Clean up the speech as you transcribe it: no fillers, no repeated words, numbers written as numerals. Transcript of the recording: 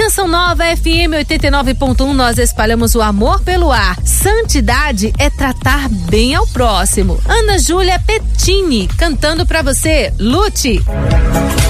Canção Nova FM 89.1, nós espalhamos o amor pelo ar. Santidade é tratar bem ao próximo. Ana Júlia Pettini cantando pra você, Lute.